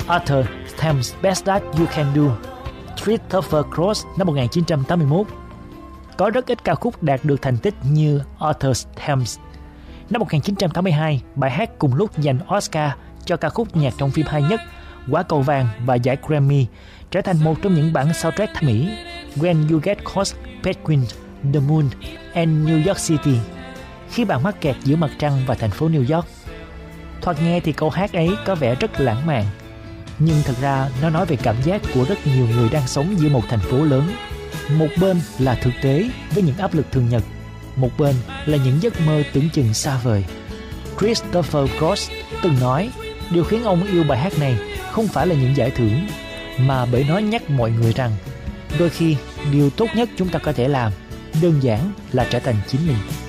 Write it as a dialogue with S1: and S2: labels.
S1: Arthur Tham's Best That You Can Do, Christopher Cross năm 1981. Có rất ít ca khúc đạt được thành tích như Arthur Tham's. Năm 1982, bài hát cùng lúc giành Oscar cho ca khúc nhạc trong phim hay nhất, Quả cầu vàng và giải Grammy, trở thành một trong những bản soundtrack thẩm mỹ. When You Get Caught Between the Moon and New York City, khi bạn mắc kẹt giữa mặt trăng và thành phố New York. Thoạt nghe thì câu hát ấy có vẻ rất lãng mạn, nhưng thực ra nó nói về cảm giác của rất nhiều người đang sống giữa một thành phố lớn. Một bên là thực tế với những áp lực thường nhật, một bên là những giấc mơ tưởng chừng xa vời. Christopher Cross từng nói, điều khiến ông yêu bài hát này không phải là những giải thưởng, mà bởi nó nhắc mọi người rằng đôi khi điều tốt nhất chúng ta có thể làm đơn giản là trở thành chính mình.